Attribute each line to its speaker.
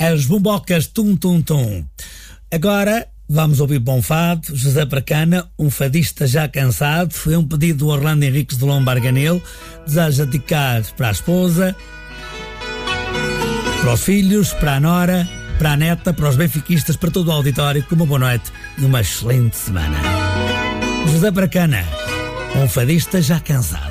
Speaker 1: as bombocas tum tum tum. Agora vamos ouvir bom fado. José Bracana, um fadista já cansado, foi um pedido do Orlando Henriques de Lombarganelo. Deseja dedicar para a esposa, para os filhos, para a nora, para a neta, para os benfiquistas, para todo o auditório, com uma boa noite e uma excelente semana. José Bracana, um fadista já cansado.